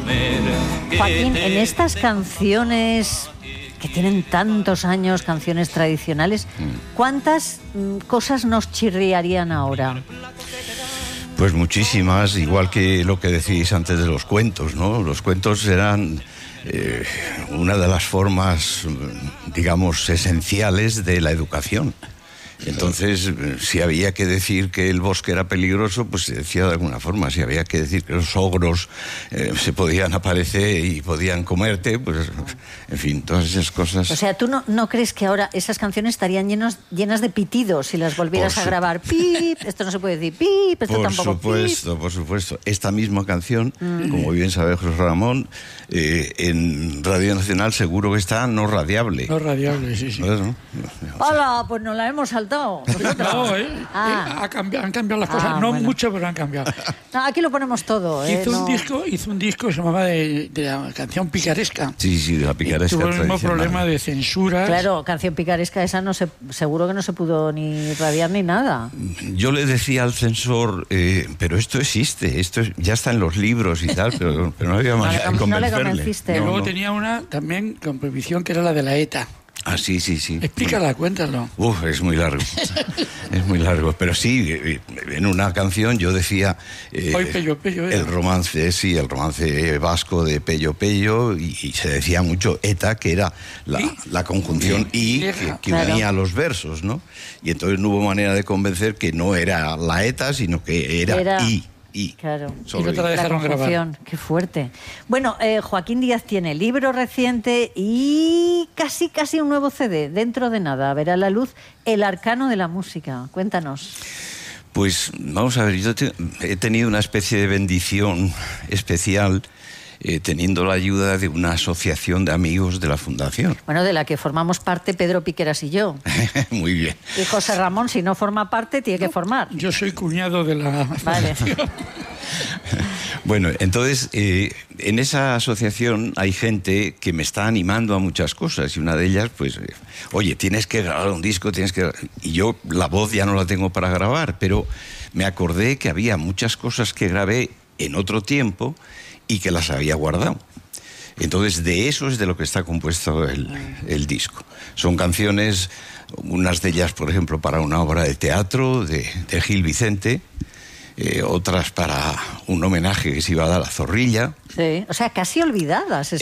Joaquín, en estas canciones que tienen tantos años, canciones tradicionales, ¿cuántas cosas nos chirriarían ahora? Pues muchísimas, igual que lo que decís antes de los cuentos, ¿no? Los cuentos eran una de las formas, digamos, esenciales de la educación. Entonces, si había que decir que el bosque era peligroso, pues se decía de alguna forma. Si había que decir que los ogros se podían aparecer y podían comerte, pues, en fin, todas esas cosas. O sea, ¿tú no crees que ahora esas canciones estarían llenas de pitidos si las volvieras a grabar? ¡Pip! Esto no se puede decir ¡pip! Esto tampoco ¡pip! Por supuesto. Esta misma canción, como bien sabe José Ramón, en Radio Nacional seguro que está no radiable. No radiable, sí. ¿No? ¡Hola! Pues nos la hemos saltado. No, han cambiado las cosas, no bueno. mucho, pero han cambiado. No, aquí lo ponemos todo. Hizo un disco que se llamaba de la canción picaresca. Sí, de la picaresca. Tuvo el mismo problema de censura. Claro, canción picaresca, esa seguro que no se pudo ni radiar ni nada. Yo le decía al censor, pero esto existe, ya está en los libros y tal, pero no había manera de convencerle. No le convenciste. Y luego tenía una también con prohibición que era la de la ETA. Ah, sí. Explícala, cuéntalo. Es muy largo. Es muy largo. Pero sí, en una canción yo decía el romance vasco de Pello Pello, y se decía mucho ETA, que era la conjunción que unía los versos, ¿no? Y entonces no hubo manera de convencer que no era la ETA, sino que era I. Claro. Y no te la dejaron grabar. Qué fuerte. Bueno, Joaquín Díaz tiene libro reciente y casi un nuevo CD. Dentro de nada verá la luz El Arcano de la Música. Cuéntanos. Pues vamos a ver, yo he tenido una especie de bendición especial teniendo la ayuda de una asociación de amigos de la Fundación. Bueno, de la que formamos parte Pedro Piqueras y yo. Muy bien. Y José Ramón, si no forma parte, tiene que formar. Yo soy cuñado de la Fundación. Vale. Bueno, entonces, en esa asociación hay gente que me está animando a muchas cosas, y una de ellas, pues, oye, tienes que grabar un disco, y yo la voz ya no la tengo para grabar, pero me acordé que había muchas cosas que grabé en otro tiempo y que las había guardado. Entonces, de eso es de lo que está compuesto el disco. Son canciones, unas de ellas, por ejemplo, para una obra de teatro de Gil Vicente, otras para un homenaje que se iba a dar a Zorrilla. Sí, o sea, casi olvidadas.